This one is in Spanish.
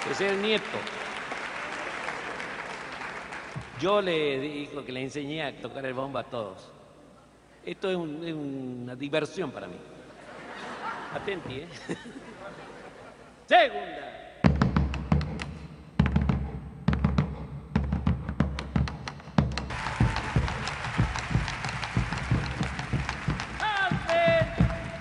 Es el nieto. Yo le digo que le enseñé a tocar el bombo a todos. Esto es una diversión para mí. Atenti, ¿eh? Segunda.